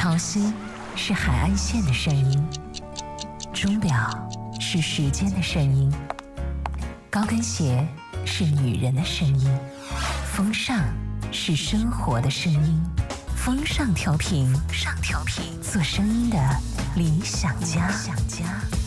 潮汐是海岸线的声音，钟表是时间的声音，高跟鞋是女人的声音，风尚是生活的声音。风尚调频，做声音的理想家。